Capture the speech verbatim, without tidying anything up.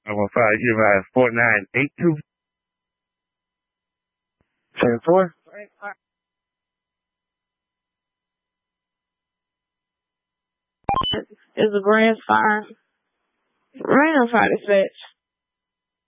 I want five, you have four nine eight two. Seven four. It's a grand fire. Random fire dispatch.